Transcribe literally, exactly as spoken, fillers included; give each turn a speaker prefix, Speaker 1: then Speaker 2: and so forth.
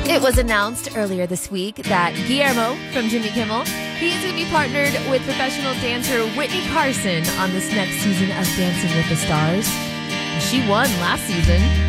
Speaker 1: It was announced earlier this week that Guillermo from Jimmy Kimmel, he is going to be partnered with professional dancer Whitney Carson on this next season of Dancing with the Stars. She won last season.